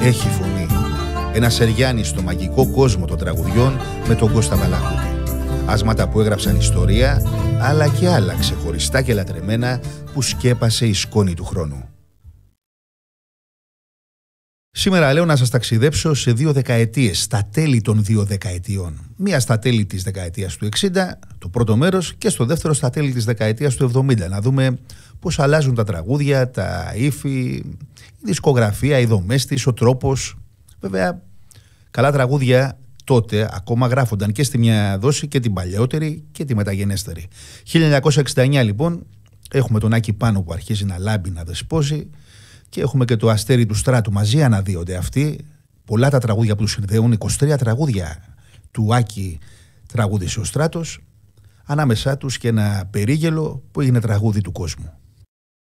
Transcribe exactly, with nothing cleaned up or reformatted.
έχει φωνή. Ένα Σεριάννη στο μαγικό κόσμο των τραγουδιών με τον Κώστα Μπαλαχούτη. Άσματα που έγραψαν ιστορία, αλλά και άλλα ξεχωριστά και λατρεμένα που σκέπασε η σκόνη του χρόνου. Σήμερα λέω να σας ταξιδέψω σε δύο δεκαετίες, στα τέλη των δύο δεκαετιών. Μία στα τέλη της δεκαετίας του εξήντα, το πρώτο μέρος, και στο δεύτερο στα τέλη της δεκαετίας του εβδομήντα. Να δούμε πώς αλλάζουν τα τραγούδια, τα ύφη, η δισκογραφία, οι δομές της, ο τρόπος. Βέβαια, καλά τραγούδια τότε ακόμα γράφονταν και στη μια δόση και την παλαιότερη και τη μεταγενέστερη. χίλια εννιακόσια εξήντα εννιά λοιπόν έχουμε τον Άκη Πάνο που αρχίζει να λάμπει, να δεσπόζει, και έχουμε και το Αστέρι του Στράτου. Μαζί αναδύονται αυτοί. Πολλά τα τραγούδια που τους συνδέουν, είκοσι τρία τραγούδια του Άκη τραγούδισε ο Στράτος. Ανάμεσά τους και ένα περίγελο που έγινε τραγούδι του κόσμου.